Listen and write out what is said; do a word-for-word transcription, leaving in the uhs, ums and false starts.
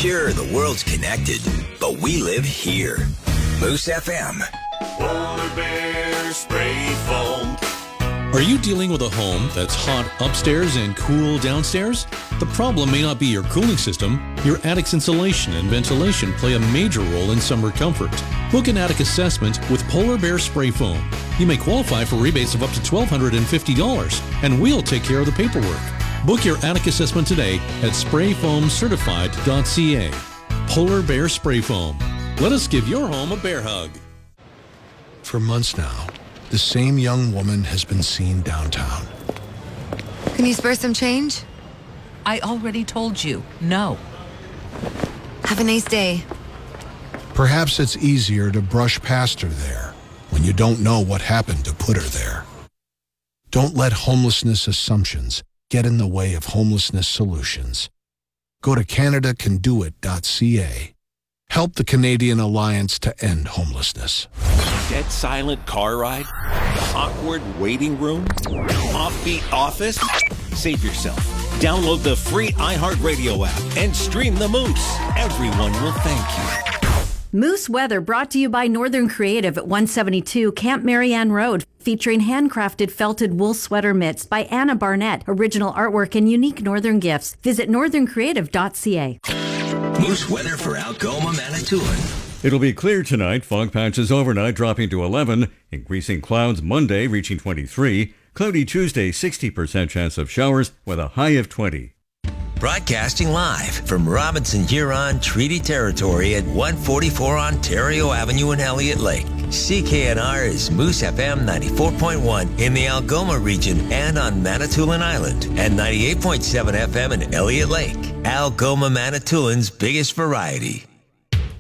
Sure, the world's connected, but we live here. Moose F M. Polar Bear Spray Foam. Are you dealing with a home that's hot upstairs and cool downstairs? The problem may not be your cooling system. Your attic's insulation and ventilation play a major role in summer comfort. Book an attic assessment with Polar Bear Spray Foam. You may qualify for rebates of up to one thousand two hundred fifty dollars, and we'll take care of the paperwork. Book your attic assessment today at spray foam certified dot c a. Polar Bear Spray Foam. Let us give your home a bear hug. For months now, the same young woman has been seen downtown. Can you spare some change? I already told you, no. Have a nice day. Perhaps it's easier to brush past her there when you don't know what happened to put her there. Don't let homelessness assumptions get in the way of homelessness solutions. Go to canada can do it dot c a. Help the Canadian Alliance to end homelessness. Dead silent car ride? Awkward waiting room? Offbeat office? Save yourself. Download the free iHeartRadio app and stream the Moose. Everyone will thank you. Moose Weather brought to you by Northern Creative at one seventy-two Camp Marianne Road, featuring handcrafted felted wool sweater mitts by Anna Barnett, original artwork and unique Northern gifts. Visit northern creative dot c a. Moose weather for Algoma, Manitoulin. It'll be clear tonight. Fog patches overnight dropping to eleven. Increasing clouds Monday reaching twenty-three. Cloudy Tuesday, sixty percent chance of showers with a high of twenty. Broadcasting live from Robinson Huron Treaty Territory at one forty-four Ontario Avenue in Elliott Lake. C K N R is Moose F M ninety-four point one in the Algoma region and on Manitoulin Island, and ninety-eight point seven F M in Elliott Lake. Algoma, Manitoulin's biggest variety.